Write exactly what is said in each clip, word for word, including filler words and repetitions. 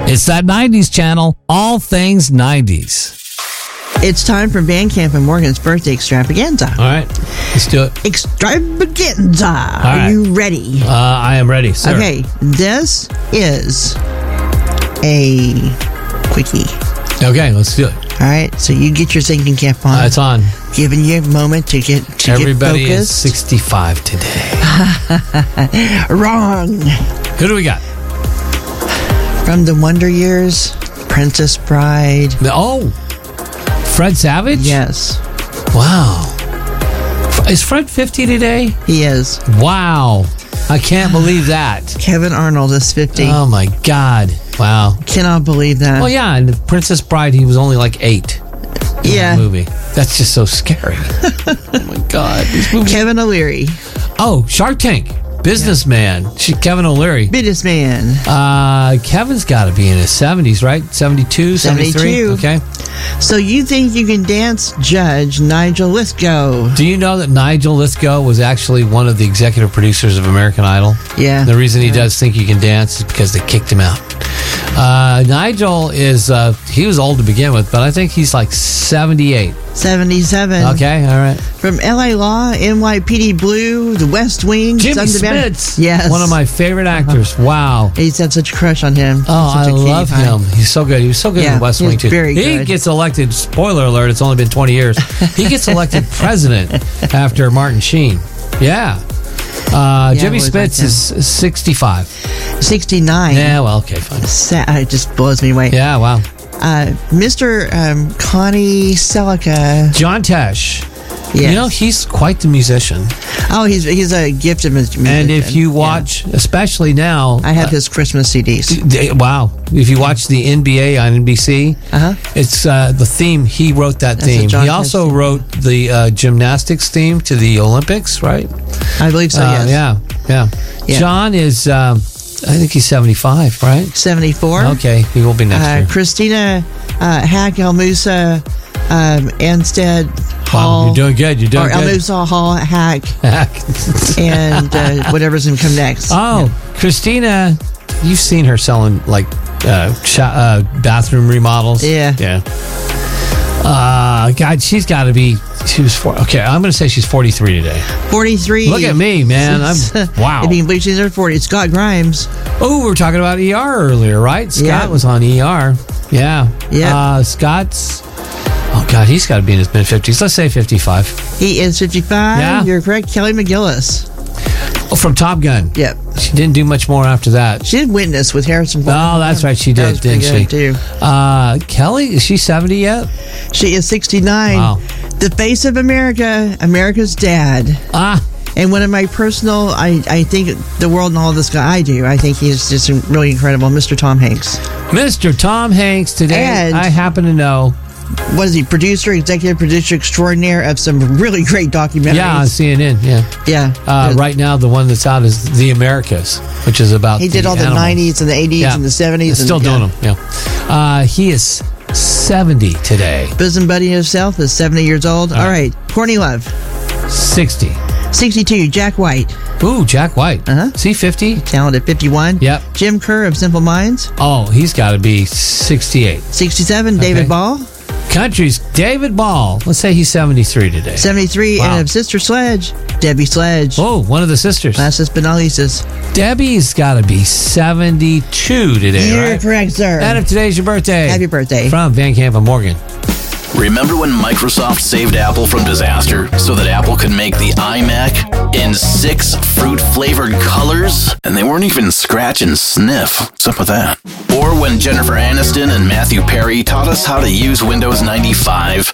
It's that nineties channel, all things nineties. It's time for Van Camp and Morgan's birthday extravaganza. All right, let's do it. Extravaganza. Are right. you ready? Uh, I am ready, sir. Okay, this is a quickie. Okay, let's do it. All right, so you get your thinking cap on. Uh, it's on. Giving you a moment to get to Everybody get is focused. sixty-five today. Wrong. Who do we got? From the Wonder Years, Princess Bride. Oh, Fred Savage? Yes, Wow. Is Fred fifty today? he is. Wow. I can't believe that. Kevin Arnold is fifty. Oh, my God. Wow. Cannot believe that. Well, yeah, and Princess Bride, he was only like eight in Yeah. that movie. That's just so scary. Oh, my God. These movies. Kevin O'Leary, Oh, Shark Tank. Businessman. She, Kevin O'Leary. businessman. Uh, Kevin's got to be in his seventies, right? seventy-two, seventy-three? seventy-two. Okay. So you think you can dance judge Nigel Lithgow? Do you know that Nigel Lithgow was actually one of the executive producers of American Idol? Yeah. The reason he does Think You Can Dance is because they kicked him out. Uh, Nigel is, uh, he was old to begin with, but I think he's like seventy-eight. seventy-seven. Okay, all right. From L A Law, N Y P D Blue, The West Wing. Jimmy Sons of Anarchy. Smits. Yes. One of my favorite actors. Wow. He's had such a crush on him. Oh, Such I a cutie love pie. him. He's so good. He was so good Yeah, in the West he's Wing, too. very He good. gets elected, spoiler alert, it's only been twenty years. He gets elected president after Martin Sheen. Yeah. Uh, Yeah, Jimmy I always liked Spitz him. is sixty-five. sixty-nine. Yeah, well, okay, fine. Sa- it just blows me away. Yeah, wow. Uh, Mister Um, Connie Selica. John Tesh. Yes. You know, he's quite the musician. Oh, he's he's a gifted mus- musician. And if you Yeah. watch, especially now. I have uh, his Christmas C Ds. they- Wow. If you watch the N B A on N B C, Uh-huh. it's uh, the theme. He wrote that That's a theme. John He Tesh also theme. wrote the uh, gymnastics theme to the Olympics, right? I believe so, Uh, yes. Yeah, yeah. Yeah. John is, um, I think he's seventy-five, right? seventy-four. Okay, he will be next Uh, year. Christina uh, Hack El Musa um, Anstead Hall. Wow, you're doing good. You're doing or El good. Musa Hall Hack and uh, whatever's going to come next. Oh, Christina, you've seen her selling like uh, sh- uh, bathroom remodels. Yeah. Yeah. Uh, God, she's got to be. She was four. Okay, I'm going to say she's forty-three today. forty-three. Look at me, man. I'm wow. If you can believe she's in her forties. Scott Grimes. Oh, we were talking about E R earlier, right? Scott Yeah. was on E R. Yeah. Yeah. Uh, Scott's. Oh God, he's got to be in his mid fifties. Let's say fifty-five. He is fifty-five. Yeah. You're correct. Kelly McGillis. Oh, from Top Gun. Yep. She didn't do much more after that. She did Witness with Harrison Ford. Oh, that's right. She That did, was pretty didn't she? good, too. Uh, Kelly, is she seventy yet? She is sixty-nine. Wow. The face of America, America's dad. Ah, And one of my personal, I, I think the world and all this guy, I do. I think he's just really incredible. Mister Tom Hanks. Mister Tom Hanks today. And- I happen to know. What is he? Producer, executive producer extraordinaire of some really great documentaries. Yeah, on C N N. Yeah. Yeah. Uh, Good. right now, the one that's out is The Americas, which is about. He did all the animals. nineties and the eighties Yeah. and the seventies. It's still doing them. Yeah. Uh, he is seventy today. Bosom buddy himself is seventy years old. All right. Courtney Love, Sixty. sixty-two. Jack White, Ooh, Jack White. Uh-huh. Is he fifty? talented, fifty-one. Yep. Jim Kerr of Simple Minds, Oh, he's got to be sixty-eight. sixty-seven. David Okay. Ball, Country's David Ball. Let's say he's seventy-three today. seventy-three. Wow. And of Sister Sledge, Debbie Sledge. Oh, one of the sisters. Lassus Benalisis. Debbie's got to be seventy-two today, You're right? correct, sir. And if today's your birthday. Happy birthday. From Van Camp and Morgan. Remember when Microsoft saved Apple from disaster so that Apple could make the iMac in six fruit-flavored colors? And they weren't even scratch and sniff. What's up with that? Or when Jennifer Aniston and Matthew Perry taught us how to use Windows ninety-five.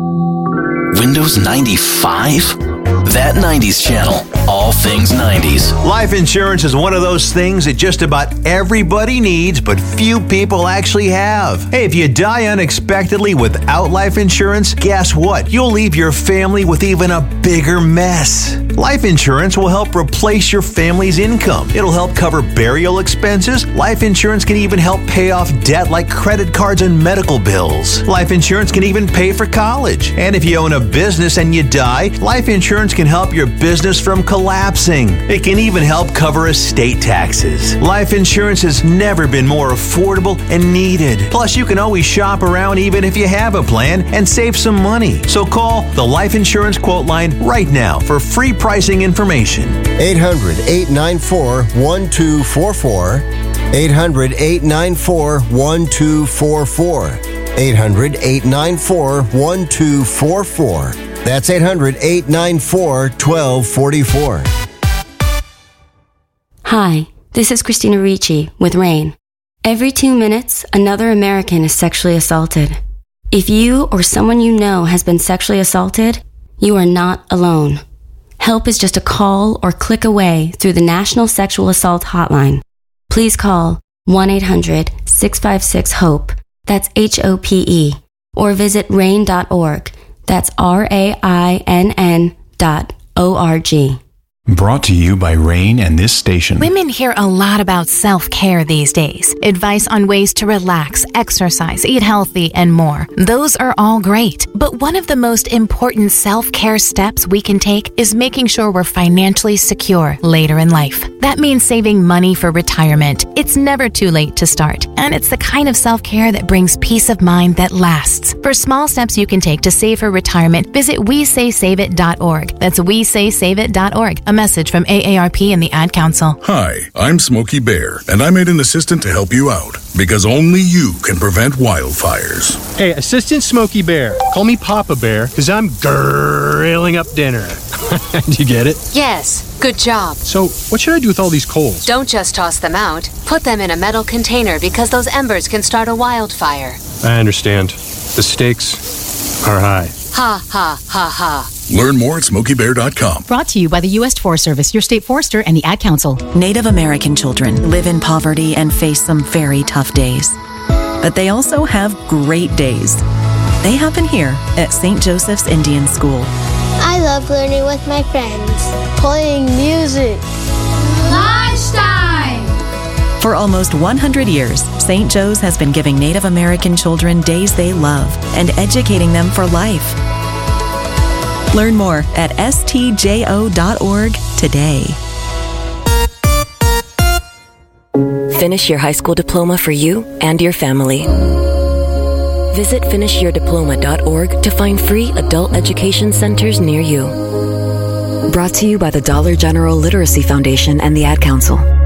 Windows ninety-five? That nineties channel. All things nineties. Life insurance is one of those things that just about everybody needs, but few people actually have. Hey, if you die unexpectedly without life insurance, guess what? You'll leave your family with even a bigger mess. Life insurance will help replace your family's income. It'll help cover burial expenses. Life insurance can even help pay off debt like credit cards and medical bills. Life insurance can even pay for college. And if you own a business and you die, life insurance can help your business from collapsing. It can even help cover estate taxes. Life insurance has never been more affordable and needed. Plus, you can always shop around even if you have a plan and save some money. So call the Life Insurance Quote Line right now for free pricing information. eight hundred, eight nine four, one two four four. eight hundred, eight nine four, one two four four. eight hundred, eight nine four, one two four four. That's eight hundred, eight nine four, one two four four. Hi, this is Christina Ricci with RAIN. Every two minutes, another American is sexually assaulted. If you or someone you know has been sexually assaulted, you are not alone. Help is just a call or click away through the National Sexual Assault Hotline. Please call one eight hundred, six five six, HOPE, that's H O P E, or visit rain dot org, that's R A I N N dot O R G. Brought to you by RAIN and this station. Women hear a lot about self-care these days. Advice on ways to relax, exercise, eat healthy, and more. Those are all great. But one of the most important self-care steps we can take is making sure we're financially secure later in life. That means saving money for retirement. It's never too late to start. And it's the kind of self-care that brings peace of mind that lasts. For small steps you can take to save for retirement, visit we say save it dot org. That's we say save it dot org. A message from A A R P and the Ad Council. Hi, I'm Smokey Bear, and I made an assistant to help you out, because only you can prevent wildfires. Hey, Assistant Smokey Bear, call me Papa Bear, because I'm grilling up dinner. Do you get it? Yes, good job. So, what should I do with all these coals? Don't just toss them out. Put them in a metal container, because those embers can start a wildfire. I understand. The stakes are high. Ha, ha, ha, ha. Learn more at smokey bear dot com. Brought to you by the U S Forest Service, your state forester, and the Ad Council. Native American children live in poverty and face some very tough days. But they also have great days. They happen here at Saint Joseph's Indian School. I love learning with my friends, playing music. Lunchtime! For almost one hundred years, Saint Joe's has been giving Native American children days they love and educating them for life. Learn more at S T J O dot org today. Finish your high school diploma for you and your family. Visit finish your diploma dot org to find free adult education centers near you. Brought to you by the Dollar General Literacy Foundation and the Ad Council.